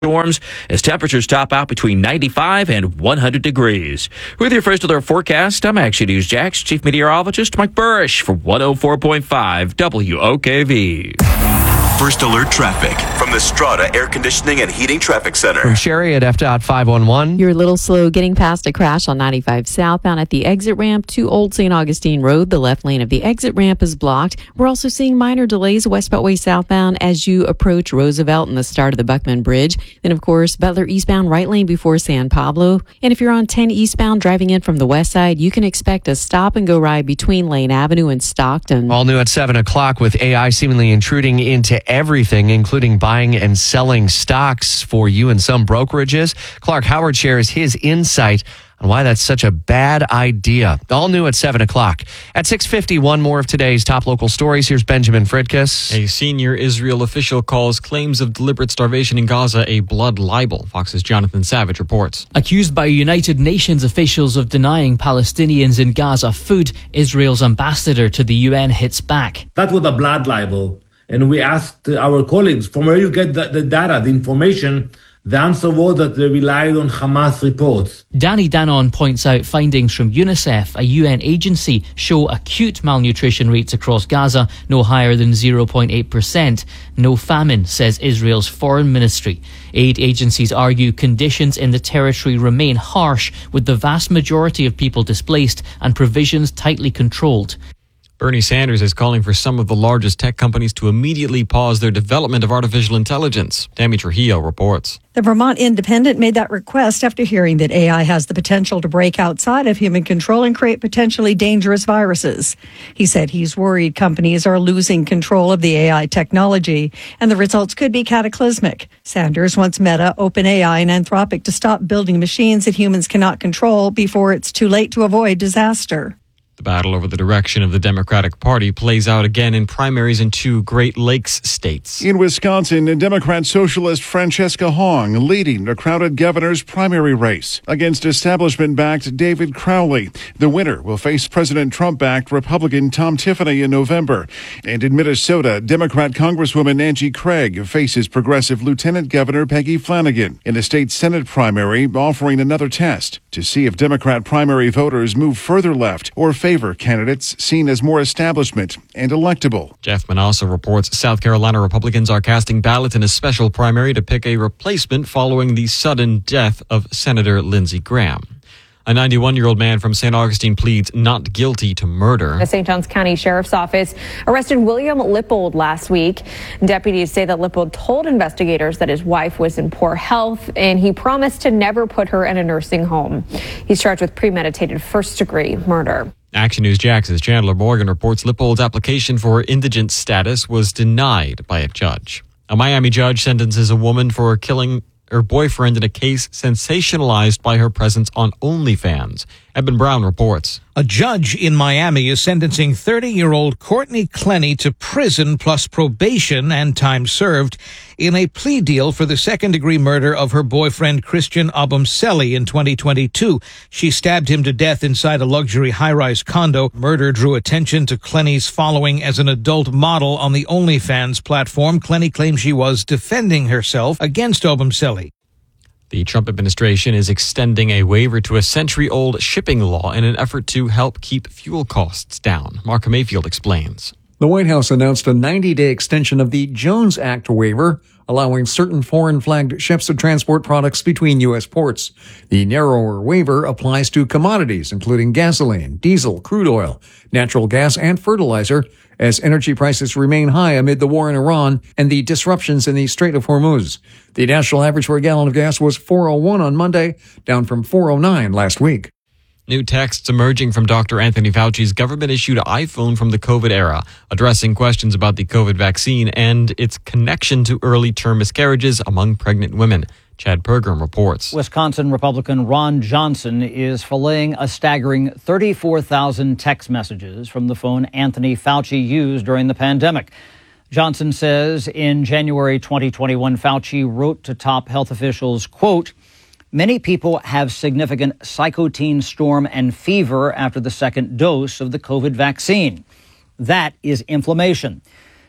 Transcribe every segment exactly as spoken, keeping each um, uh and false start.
storms as temperatures top out between ninety-five and one hundred degrees. With your first alert forecast, I'm Action News Jax Chief Meteorologist Mike Burrish for one oh four point five W O K V. First alert traffic from the Strata Air Conditioning and Heating Traffic Center. From Sherry at F DOT five one one. You're a little slow getting past a crash on ninety-five southbound at the exit ramp to Old Saint Augustine Road. The left lane of the exit ramp is blocked. We're also seeing minor delays West Beltway southbound as you approach Roosevelt and the start of the Buckman Bridge. Then, of course, Butler eastbound right lane before San Pablo. And if you're on ten eastbound driving in from the west side, you can expect a stop and go ride between Lane Avenue and Stockton. All new at seven o'clock with A I seemingly intruding into everything, including buying and selling stocks for you and some brokerages. Clark Howard shares his insight on why that's such a bad idea. All new at seven o'clock. At six fifty-one, more of today's top local stories. Here's Benjamin Fridkus. A senior Israel official calls claims of deliberate starvation in Gaza a blood libel. Fox's Jonathan Savage reports. Accused by United Nations officials of denying Palestinians in Gaza food, Israel's ambassador to the U N hits back. That was a blood libel. And we asked our colleagues, from where you get the, the data, the information. The answer was that they relied on Hamas reports. Danny Danon points out findings from UNICEF, a U N agency, show acute malnutrition rates across Gaza no higher than zero point eight percent. No famine, says Israel's foreign ministry. Aid agencies argue conditions in the territory remain harsh, with the vast majority of people displaced and provisions tightly controlled. Bernie Sanders is calling for some of the largest tech companies to immediately pause their development of artificial intelligence. Tammy Trujillo reports. The Vermont Independent made that request after hearing that A I has the potential to break outside of human control and create potentially dangerous viruses. He said he's worried companies are losing control of the A I technology, and the results could be cataclysmic. Sanders wants Meta, OpenAI, and Anthropic to stop building machines that humans cannot control before it's too late to avoid disaster. The battle over the direction of the Democratic Party plays out again in primaries in two Great Lakes states. In Wisconsin, Democrat socialist Francesca Hong leading a crowded governor's primary race against establishment-backed David Crowley. The winner will face President Trump-backed Republican Tom Tiffany in November. And in Minnesota, Democrat Congresswoman Nancy Craig faces progressive Lieutenant Governor Peggy Flanagan in a state Senate primary, offering another test to see if Democrat primary voters move further left or favor candidates seen as more establishment and electable. Jeff Manasseh reports South Carolina Republicans are casting ballots in a special primary to pick a replacement following the sudden death of Senator Lindsey Graham. A ninety-one-year-old man from Saint Augustine pleads not guilty to murder. The Saint Johns County Sheriff's Office arrested William Lippold last week. Deputies say that Lippold told investigators that his wife was in poor health and he promised to never put her in a nursing home. He's charged with premeditated first-degree murder. Action News Jax's Chandler Morgan reports Lippold's application for indigent status was denied by a judge. A Miami judge sentences a woman for killing her boyfriend in a case sensationalized by her presence on OnlyFans. Eben Brown reports. A judge in Miami is sentencing thirty-year-old Courtney Clenny to prison plus probation and time served in a plea deal for the second-degree murder of her boyfriend Christian Abumseli in twenty twenty-two. She stabbed him to death inside a luxury high-rise condo. Murder drew attention to Clenny's following as an adult model on the OnlyFans platform. Clenny claims she was defending herself against Abumseli. The Trump administration is extending a waiver to a century-old shipping law in an effort to help keep fuel costs down. Mark Mayfield explains. The White House announced a ninety-day extension of the Jones Act waiver, allowing certain foreign-flagged ships to transport products between U S ports. The narrower waiver applies to commodities, including gasoline, diesel, crude oil, natural gas, and fertilizer, as energy prices remain high amid the war in Iran and the disruptions in the Strait of Hormuz. The national average for a gallon of gas was four oh one on Monday, down from four oh nine last week. New texts emerging from Doctor Anthony Fauci's government-issued iPhone from the COVID era, addressing questions about the COVID vaccine and its connection to early-term miscarriages among pregnant women. Chad Pergram reports. Wisconsin Republican Ron Johnson is filleting a staggering thirty-four thousand text messages from the phone Anthony Fauci used during the pandemic. Johnson says in January twenty twenty-one, Fauci wrote to top health officials, quote, "Many people have significant cytokine storm and fever after the second dose of the COVID vaccine. That is inflammation.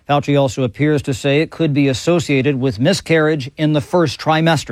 Fauci also appears to say it could be associated with miscarriage in the first trimester.